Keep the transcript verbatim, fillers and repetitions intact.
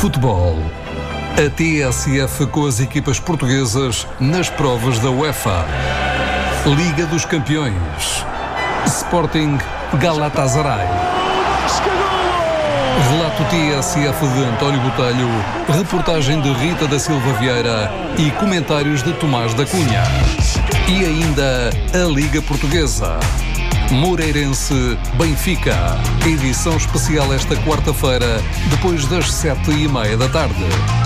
Futebol. A T S F com as equipas portuguesas nas provas da UEFA. Liga dos Campeões. Sporting Galatasaray. Relato T S F de António Botelho, reportagem de Rita da Silva Vieira e comentários de Tomás da Cunha. E ainda a Liga Portuguesa. Moreirense Benfica. Edição especial esta quarta-feira, depois das sete e meia da tarde.